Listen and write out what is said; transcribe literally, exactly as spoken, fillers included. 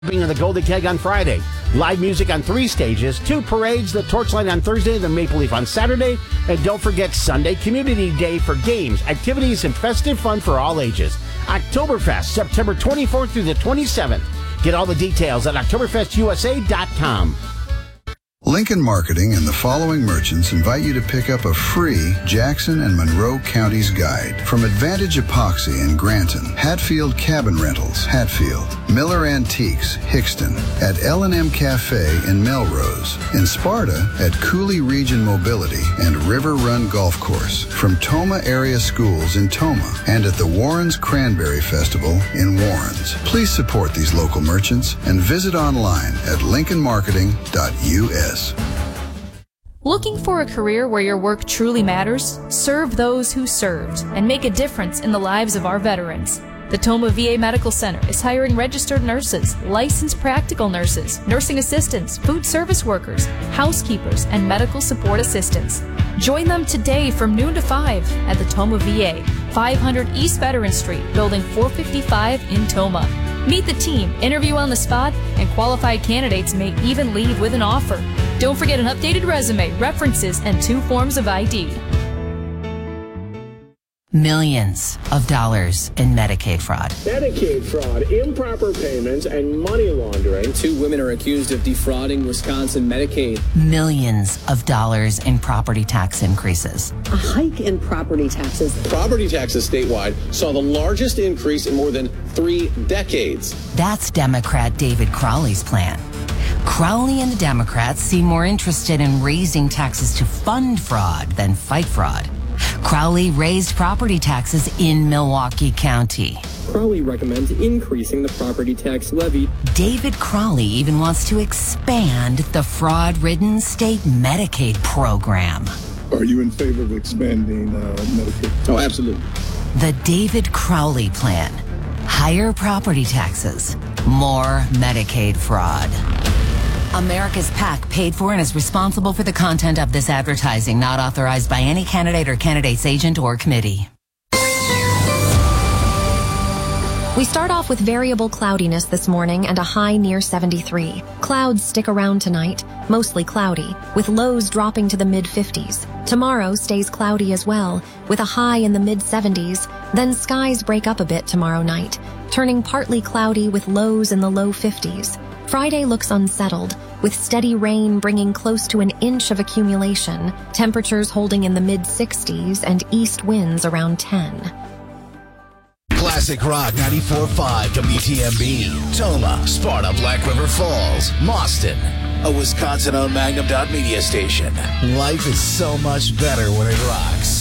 Being on the Golden Keg on Friday. Live music on three stages, two parades, the Torchlight on Thursday, the Maple Leaf on Saturday, and don't forget Sunday, Community Day for games, activities, and festive fun for all ages. Oktoberfest, September twenty-fourth through the twenty-seventh. Get all the details at oktoberfest u s a dot com. Lincoln Marketing and the following merchants invite you to pick up a free Jackson and Monroe Counties guide from Advantage Epoxy in Granton, Hatfield Cabin Rentals, Hatfield, Miller Antiques, Hickston, at L and M Cafe in Melrose, in Sparta at Cooley Region Mobility and River Run Golf Course, from Toma Area Schools in Toma, and at the Warrens Cranberry Festival in Warrens. Please support these local merchants and visit online at lincoln marketing dot u s. Looking for a career where your work truly matters? Serve those who served and make a difference in the lives of our veterans. The Toma V A Medical Center is hiring registered nurses, licensed practical nurses, nursing assistants, food service workers, housekeepers, and medical support assistants. Join them today from noon to five at the Toma V A, five hundred East Veteran Street, Building four fifty-five in Toma. Meet the team, interview on the spot, and qualified candidates may even leave with an offer. Don't forget an updated resume, references, and two forms of I D. Millions of dollars in Medicaid fraud. Medicaid fraud, improper payments, and money laundering. Two women are accused of defrauding Wisconsin Medicaid. Millions of dollars in property tax increases. A hike in property taxes. Property taxes statewide saw the largest increase in more than three decades. That's Democrat David Crowley's plan. Crowley and the Democrats seem more interested in raising taxes to fund fraud than fight fraud. Crowley raised property taxes in Milwaukee County. Crowley recommends increasing the property tax levy. David Crowley even wants to expand the fraud-ridden state Medicaid program. Are you in favor of expanding uh, Medicaid? Oh, absolutely. The David Crowley plan. Higher property taxes, more Medicaid fraud. America's PAC paid for and is responsible for the content of this advertising, not authorized by any candidate or candidate's agent or committee. We start off with variable cloudiness this morning and a high near seventy-three. Clouds stick around tonight, mostly cloudy, with lows dropping to the mid fifties. Tomorrow stays cloudy as well, with a high in the mid seventies. Then skies break up a bit tomorrow night, turning partly cloudy with lows in the low fifties. Friday looks unsettled, with steady rain bringing close to an inch of accumulation, temperatures holding in the mid sixties, and east winds around ten. Classic Rock ninety-four point five W T M B, Toma, Sparta, Black River Falls, Mauston, a Wisconsin-owned Magnum Dot Media station. Life is so much better when it rocks.